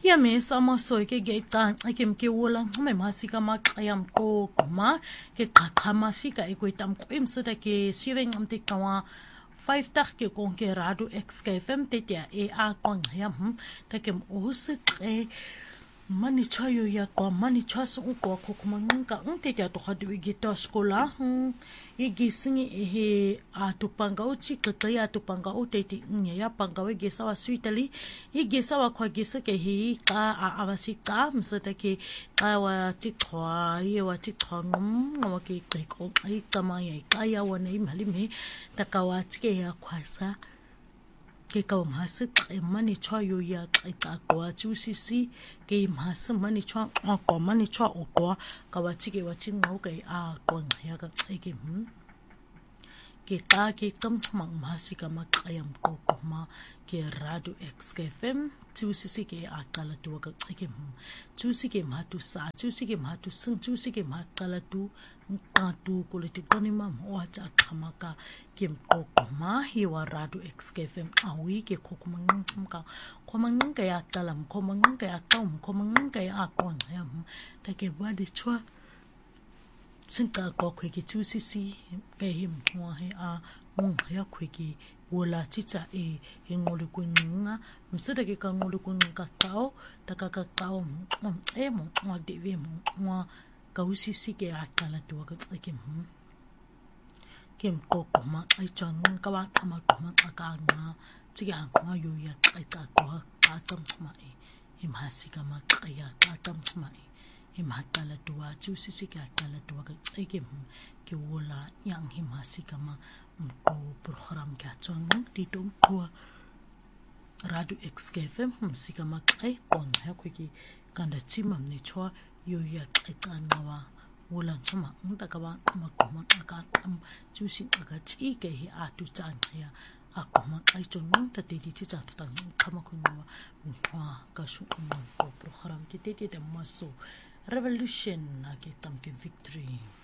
Ya mesa masoy ke gecanca ke mkiwula ngume masika maqaya mqoqo ma ke qaqha masika ekwetam kwimsida ke siwe ncamti qawa 5 tag ke konke radio XKFM tetia e a qonqa ya take usiqe mani chayo ya kwa mani chasu uko kokumanqa tetia to khadiwe gita skola igisingi ehe atupanga uchiqe ya tupanga uteti nya ya panga we gesa wa switali igesa wa kwa gesa ke hi qa avasika msata ke qa wa tiqwa ye wa tiqwa ngwa ke qeko ai tama ya qa ya wa nei malime takawa tike ya khwasa ke ka mhase mani chayo ya qa kwa tsusisi ke mhase mani chwa kwa mani chwa ukwa ka wa tike wa chinqo ke a qonqa ya ka xeke ke qa ke tsamtsama masika maqaya mqoqo ma ke radio XKFM tsusisi ke aqala tu ka xeke tsusi ke mhatu sa tsusi ke mhatu sing tsusi ke maqala tu qatu kuleti konima wa tsa qhamaka ke mqoqo ma hi wa radio XKFM awi ke khokumanqamka khomanqka ya qala mkhomanqka ya qom khomanqka ya aqonqa ya ta ke ba de chwa sinka kwa kweke tsusisi ke him wa he a ya kweke wola tita e ngole kunga msida ke ka ngole kunga tao takaka tao e mo deve mo ka usisi ke akala tu ka ke mkoko ma ai chan ka wa ma ka nga tiga ma yo ya ka kwa ka tsamtsma e mhasika ma qaya ka tsamtsma imatala tuwa tsusisi ke atala tuwa ka ke ke wola yang himasika ma mko program ke atson dito tuwa radio XKFM msika ma kai on ha kwiki kanda tima mne chwa yo ya qawa wola tsama ntaka ba kama ka tsusi aka tsike hi atu tsanya akoma ai tson ta te ti tsa ta kama kunwa mwa ka shu mo program ke te te maso Revolution na ke tamke victory.